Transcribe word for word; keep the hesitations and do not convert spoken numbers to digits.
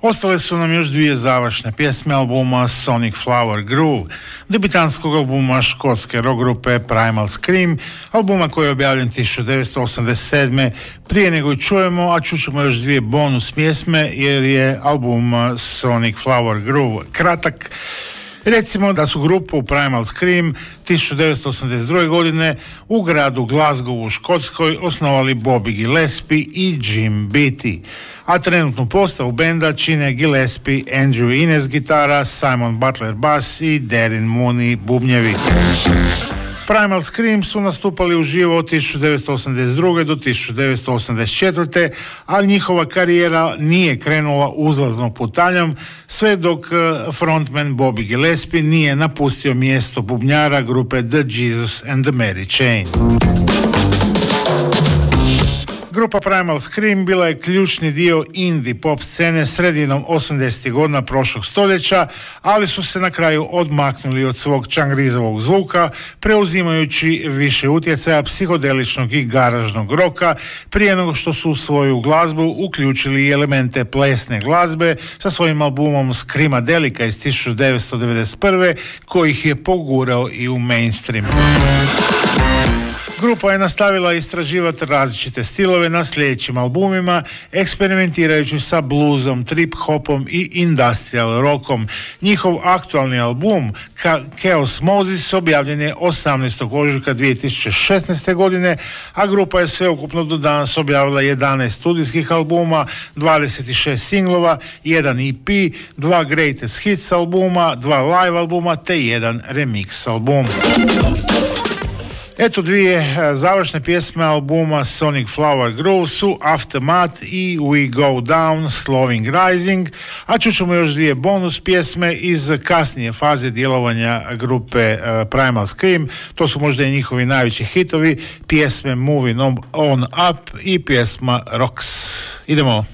Ostale su nam još dvije završne pjesme albuma Sonic Flower Groove, debitanskog albuma škotske rock grupe Primal Scream, albuma koji je objavljen tisuću devetsto osamdeset sedme. Prije nego i čujemo, a čućemo još dvije bonus pjesme jer je album Sonic Flower Groove kratak. Recimo da su grupu Primal Scream tisuću devetsto osamdeset druge. godine u gradu Glasgow u Škotskoj osnovali Bobby Gillespie i Jim Beattie, a trenutnu postavu benda čine Gillespie, Andrew Innes gitara, Simon Butler bas i Darren Mooney bubnjevi. Primal Scream su nastupali uživo od tisuću devetsto osamdeset druge. do tisuću devetsto osamdeset četvrte. ali njihova karijera nije krenula uzlaznom putanjom sve dok frontman Bobby Gillespie nije napustio mjesto bubnjara grupe The Jesus and the Mary Chain. Grupa Primal Scream bila je ključni dio indie pop scene sredinom osamdesetih godina prošlog stoljeća, ali su se na kraju odmaknuli od svog čangrizovog zvuka, preuzimajući više utjecaja psihodeličnog i garažnog roka, prije nego što su u svoju glazbu uključili i elemente plesne glazbe sa svojim albumom Screamadelica iz tisuću devetsto devedeset prve. koji ih je pogurao i u mainstream. Grupa je nastavila istraživati različite stilove na sljedećim albumima, eksperimentirajući sa bluesom, trip-hopom i industrial rockom. Njihov aktualni album Chaos Moses objavljen je osamnaestog ožujka dvije tisuće šesnaeste. godine, a grupa je sveukupno do danas objavila jedanaest studijskih albuma, dvadeset šest singlova, jedan E P, dva Greatest Hits albuma, dva live albuma te jedan remix album. Eto dvije završne pjesme albuma Sonic Flower Groove su Aftermath i We Go Down Slowing Rising, a čućemo još dvije bonus pjesme iz kasnije faze djelovanja grupe uh, Primal Scream. To su možda i njihovi najveći hitovi, pjesme Moving On Up i pjesma Rocks. Idemo.